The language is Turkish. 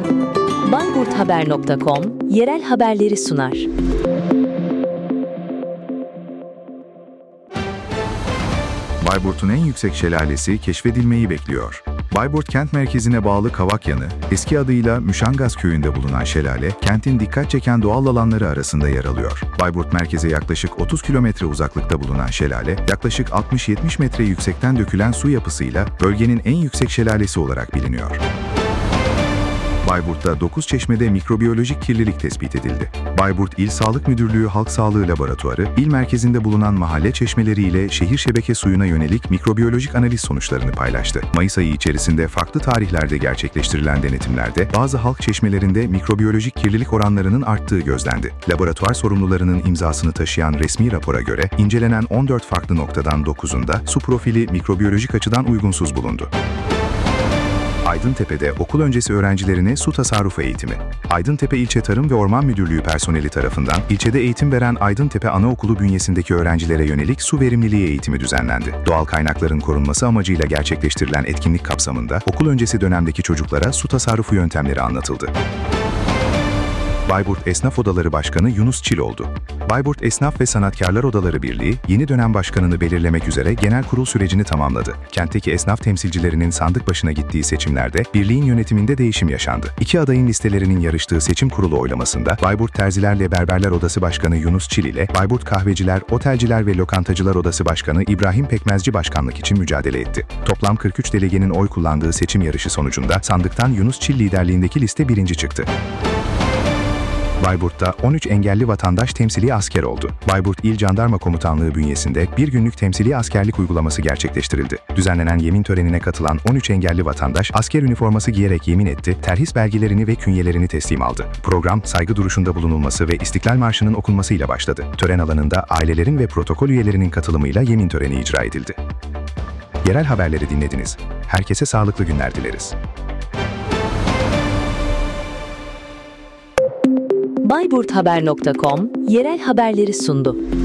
bayburthaber.com yerel haberleri sunar. Bayburt'un en yüksek şelalesi keşfedilmeyi bekliyor. Bayburt kent merkezine bağlı Kavakyanı, eski adıyla Müşangaz köyünde bulunan şelale, kentin dikkat çeken doğal alanları arasında yer alıyor. Bayburt merkeze yaklaşık 30 kilometre uzaklıkta bulunan şelale, yaklaşık 60-70 metre yüksekten dökülen su yapısıyla bölgenin en yüksek şelalesi olarak biliniyor. Bayburt'ta 9 çeşmede mikrobiyolojik kirlilik tespit edildi. Bayburt İl Sağlık Müdürlüğü Halk Sağlığı Laboratuvarı, il merkezinde bulunan mahalle çeşmeleriyle şehir şebeke suyuna yönelik mikrobiyolojik analiz sonuçlarını paylaştı. Mayıs ayı içerisinde farklı tarihlerde gerçekleştirilen denetimlerde bazı halk çeşmelerinde mikrobiyolojik kirlilik oranlarının arttığı gözlendi. Laboratuvar sorumlularının imzasını taşıyan resmi rapora göre incelenen 14 farklı noktadan 9'unda su profili mikrobiyolojik açıdan uygunsuz bulundu. Aydıntepe'de okul öncesi öğrencilerine su tasarrufu eğitimi. Aydıntepe İlçe Tarım ve Orman Müdürlüğü personeli tarafından ilçede eğitim veren Aydıntepe Anaokulu bünyesindeki öğrencilere yönelik su verimliliği eğitimi düzenlendi. Doğal kaynakların korunması amacıyla gerçekleştirilen etkinlik kapsamında okul öncesi dönemdeki çocuklara su tasarrufu yöntemleri anlatıldı. Bayburt Esnaf Odaları Başkanı Yunus Çil oldu. Bayburt Esnaf ve Sanatkarlar Odaları Birliği, yeni dönem başkanını belirlemek üzere genel kurul sürecini tamamladı. Kentteki esnaf temsilcilerinin sandık başına gittiği seçimlerde birliğin yönetiminde değişim yaşandı. İki adayın listelerinin yarıştığı seçim kurulu oylamasında Bayburt Terzilerle Berberler Odası Başkanı Yunus Çil ile Bayburt Kahveciler, Otelciler ve Lokantacılar Odası Başkanı İbrahim Pekmezci başkanlık için mücadele etti. Toplam 43 delegenin oy kullandığı seçim yarışı sonucunda sandıktan Yunus Çil liderliğindeki liste birinci çıktı. Bayburt'ta 13 engelli vatandaş temsili asker oldu. Bayburt İl Jandarma Komutanlığı bünyesinde bir günlük temsili askerlik uygulaması gerçekleştirildi. Düzenlenen yemin törenine katılan 13 engelli vatandaş asker üniforması giyerek yemin etti, terhis belgelerini ve künyelerini teslim aldı. Program, saygı duruşunda bulunulması ve İstiklal Marşı'nın okunmasıyla başladı. Tören alanında ailelerin ve protokol üyelerinin katılımıyla yemin töreni icra edildi. Yerel haberleri dinlediniz. Herkese sağlıklı günler dileriz. bayburthaber.com yerel haberleri sundu.